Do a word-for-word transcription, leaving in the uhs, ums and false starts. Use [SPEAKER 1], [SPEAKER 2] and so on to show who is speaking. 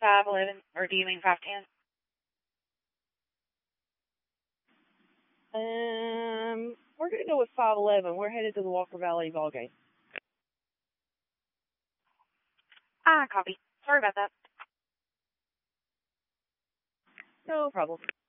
[SPEAKER 1] five eleven, or do you mean five ten?
[SPEAKER 2] Um, we're going to go with five eleven. We're headed to the Walker Valley ball game.
[SPEAKER 1] Ah, copy. Sorry about that.
[SPEAKER 2] No problem.